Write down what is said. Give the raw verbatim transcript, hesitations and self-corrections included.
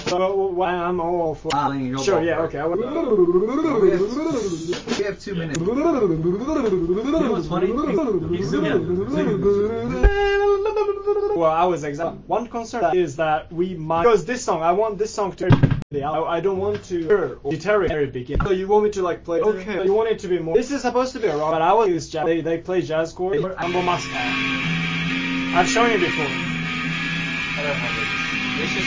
Well, well, I'm all for. Ah, your Sure, ball. yeah, okay. I will. We have, we have two minutes. You know what's funny? Okay, zoom in. Zoom in. Well, I was exactly. One concern is that we might because this song. I want this song to. I, I don't want to deteriorate very beginning. So you want me to like play? Okay. You want it to be more. This is supposed to be a rock, but I will use jazz. They they play jazz chords. Humble Master. I've shown you before. I don't remember this. It's just